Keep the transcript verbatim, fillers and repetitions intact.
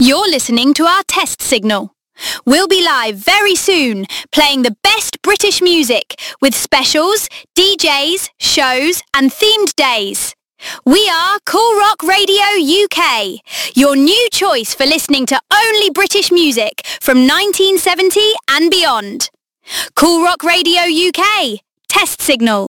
You're listening to our test signal. We'll be live very soon, playing the best British music with specials, D Js, shows and themed days. We are Cool Rock Radio U K, your new choice for listening to only British music from nineteen seventy and beyond. Cool Rock Radio U K, test signal.